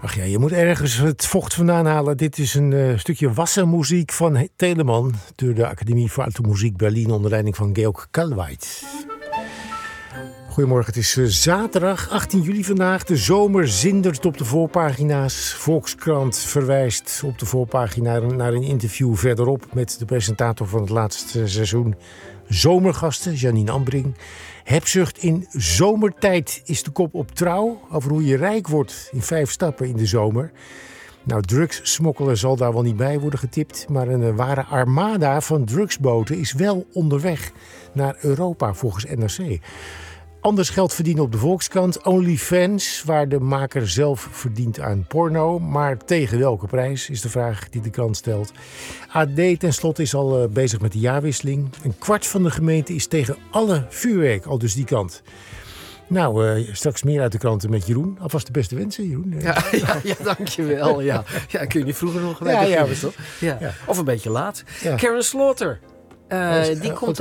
Ach ja, je moet ergens het vocht vandaan halen. Dit is een stukje wassenmuziek van Telemann door de Academie voor Automuziek Berlin onder leiding van Georg Kalweit. Goedemorgen, het is zaterdag 18 juli vandaag. De zomer zindert op de voorpagina's. Volkskrant verwijst op de voorpagina naar een interview verderop met de presentator van het laatste seizoen Zomergasten, Janine Ambring. Hebzucht in zomertijd is de kop op Trouw over hoe je rijk wordt in 5 stappen in de zomer. Nou, drugssmokkelen zal daar wel niet bij worden getipt, maar een ware armada van drugsboten is wel onderweg naar Europa volgens NRC. Anders geld verdienen op de Volkskrant. OnlyFans, waar de maker zelf verdient aan porno. Maar tegen welke prijs is de vraag die de krant stelt. AD tenslotte is al bezig met de jaarwisseling. 1/4 van de gemeente is tegen alle vuurwerk, al dus die kant. Nou, straks meer uit de kranten met Jeroen. Alvast de beste wensen, Jeroen. Ja, dankjewel. Ja, kun je niet vroeger nog gewerkt? Toch? Ja. Of een beetje laat. Ja. Karen Slaughter. Die komt.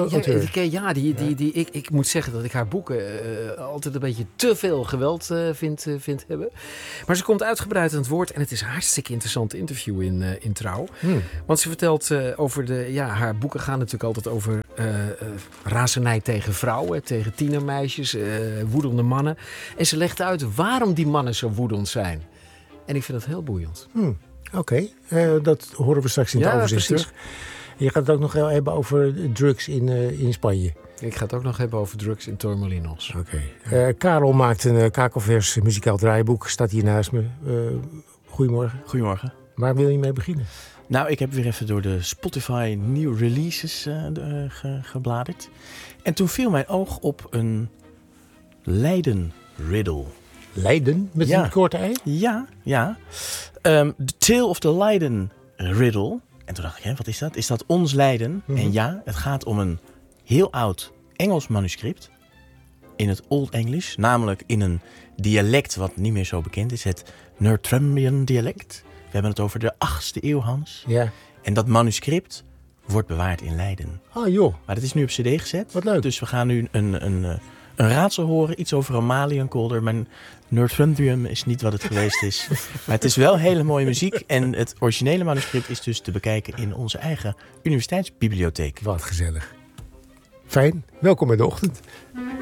Auteur. Ik moet zeggen dat ik haar boeken altijd een beetje te veel geweld vind hebben. Maar ze komt uitgebreid aan het woord en het is een hartstikke interessant interview in Trouw. Want ze vertelt over haar boeken gaan natuurlijk altijd over razernij tegen vrouwen, tegen tienermeisjes, woedende mannen. En ze legt uit waarom die mannen zo woedend zijn. En ik vind dat heel boeiend. Oké, dat horen we straks in het overzicht terug. Je gaat het ook nog hebben over drugs in Spanje. Ik ga het ook nog hebben over drugs in Torremolinos. Oké. Karel maakt een kakelvers muzikaal draaiboek. Staat hier naast me. Goedemorgen. Goedemorgen. Waar wil je mee beginnen? Nou, ik heb weer even door de Spotify new releases gebladerd. En toen viel mijn oog op een Leiden riddle. Leiden? Met een korte ei? Ja. The Tale of the Leiden riddle. En toen dacht ik, wat is dat? Is dat ons Leiden? En ja, het gaat om een heel oud Engels manuscript in het Old English, namelijk in een dialect wat niet meer zo bekend is, het Northumbrian dialect. We hebben het over de 8e eeuw, Hans. Ja. En dat manuscript wordt bewaard in Leiden. Ah joh. Maar dat is nu op cd gezet. Wat leuk. Dus we gaan nu een raadsel horen, iets over een Maliënkolder. Mijn Northumbrium is niet wat het geweest is. Maar het is wel hele mooie muziek. En het originele manuscript is dus te bekijken in onze eigen universiteitsbibliotheek. Wat gezellig. Fijn. Welkom bij de ochtend.